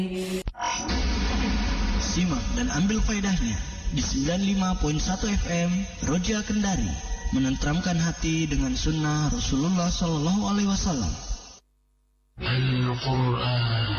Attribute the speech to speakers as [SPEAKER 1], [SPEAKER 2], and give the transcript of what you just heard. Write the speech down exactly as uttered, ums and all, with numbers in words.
[SPEAKER 1] Simak dan ambil faedahnya di sembilan puluh lima koma satu F M Roja Kendari, menenteramkan hati dengan sunnah Rasulullah Sallallahu Alaihi Wasallam. Al-Quran